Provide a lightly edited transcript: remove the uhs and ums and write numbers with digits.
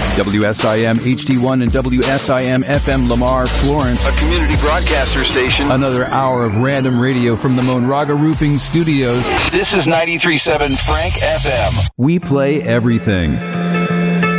WSIM HD1 and WSIM FM Lamar, Florence. A community broadcaster station. Another hour of random radio from the Monraga Roofing Studios. This is 93.7 Frank FM. We play everything.